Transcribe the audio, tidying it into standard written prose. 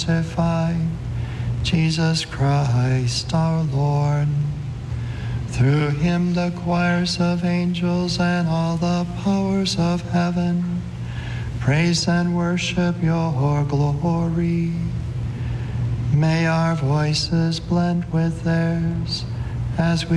crucified, Jesus Christ our Lord. Through him the choirs of angels and all the powers of heaven praise and worship your glory. May our voices blend with theirs as we